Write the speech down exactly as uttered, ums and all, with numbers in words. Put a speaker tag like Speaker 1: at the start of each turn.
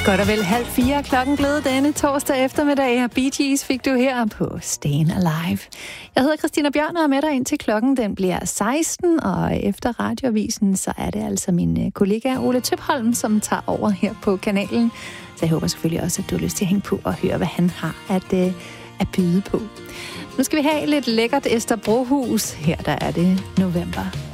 Speaker 1: Godt og vel halv fire klokken blevet denne torsdag eftermiddag, og Bee Gees fik du her på Stayin' Alive. Jeg hedder Christina Bjørn og er med dig indtil klokken den bliver seksten, og efter radioavisen, så er det altså min kollega Ole Tøpholm, som tager over her på kanalen. Så jeg håber selvfølgelig også, at du har lyst til at hænge på og høre, hvad han har at, øh, at byde på. Nu skal vi have lidt lækkert Ester Brohus. Her der er det november.